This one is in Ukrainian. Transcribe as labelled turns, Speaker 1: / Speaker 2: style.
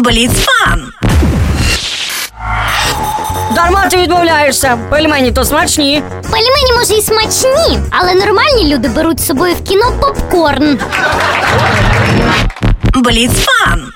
Speaker 1: Бліцфан.
Speaker 2: Дарма ти відмовляєшся. Пельмені то смачні.
Speaker 3: Пельмені, може, і смачні, але нормальні люди беруть з собою в кіно попкорн.
Speaker 1: Бліцфан.